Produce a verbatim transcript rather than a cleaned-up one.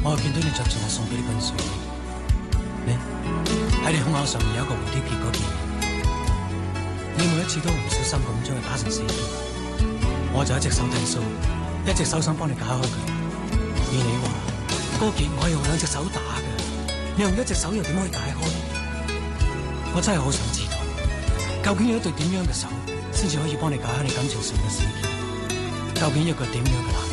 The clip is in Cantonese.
我又見到你着住我送俾你本書，你喺你胸口上面有一個蝴蝶結嗰件，你每一次都唔小心咁將佢打成死結，我就一隻手提數，一隻手想幫你解開佢。而你話嗰件我係用兩隻手打嘅，你用一隻手又點可以解開？我真係好想知道，究竟有一對點樣嘅手先至可以幫你解開你感情上嘅死結？究竟一個點樣嘅男